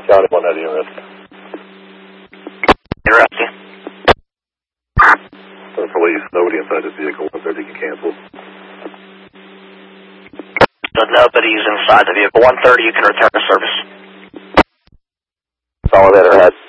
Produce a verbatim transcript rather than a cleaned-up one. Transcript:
Got him on that unit. Interesting. The police, nobody inside this vehicle. one thirty can cancel. So nobody's inside the vehicle. one thirty, you can return to service. Solid head.